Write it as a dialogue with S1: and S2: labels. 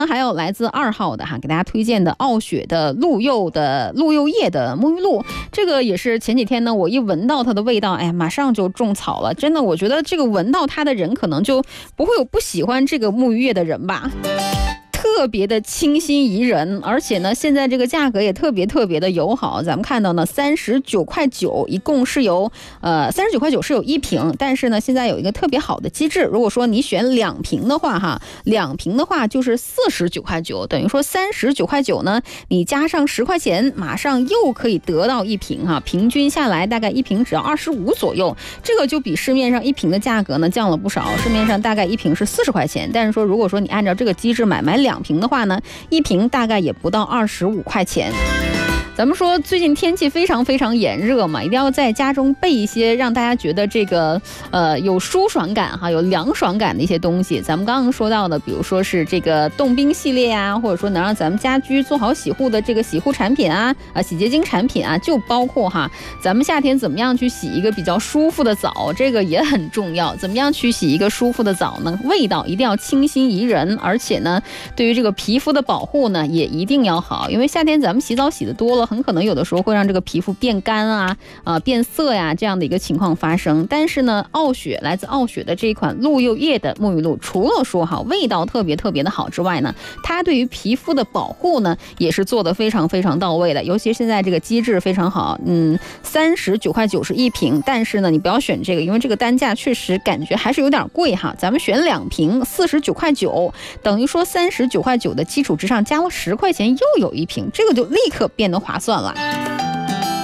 S1: 还有来自2号的给大家推荐的傲雪的鹿柚叶的沐浴露，这个也是前几天呢，我一闻到它的味道，哎呀，马上就种草了。真的，我觉得这个闻到它的人，可能就不会有不喜欢这个沐浴液的人吧。特别的清新宜人，而且呢，现在这个价格也特别的友好。咱们看到呢，39.9块，一共是有39.9块是有1瓶，但是呢，现在有一个特别好的机制，如果说你选2瓶的话2瓶的话就是49.9块，等于说39.9块呢，你加上10块钱，马上又可以得到1瓶平均下来大概1瓶只要25左右，这个就比市面上1瓶的价格呢降了不少。市面上大概1瓶是40块钱，但是说如果说你按照这个机制买2瓶的话呢，1瓶大概也不到25块钱。咱们说最近天气非常炎热嘛，一定要在家中备一些让大家觉得这个有舒爽感有凉爽感的一些东西。咱们刚刚说到的，比如说是这个冻冰系列啊，或者说能让咱们家居做好洗护的这个洗护产品洗洁精产品就包括咱们夏天怎么样去洗一个比较舒服的澡，这个也很重要。怎么样去洗一个舒服的澡呢？味道一定要清新宜人，而且呢，对于这个皮肤的保护呢，也一定要好。因为夏天咱们洗澡洗的多了，很可能有的时候会让这个皮肤变干变色呀，这样的一个情况发生。但是呢，来自傲雪的这一款鹿柚叶的沐浴露，除了说味道特别的好之外呢，它对于皮肤的保护呢，也是做得非常到位的。尤其现在这个机制非常好，39.9块是1瓶，但是呢，你不要选这个，因为这个单价确实感觉还是有点贵咱们选2瓶49.9块，等于说39.9块的基础之上加了10块钱，又有1瓶，这个就立刻变得划算了。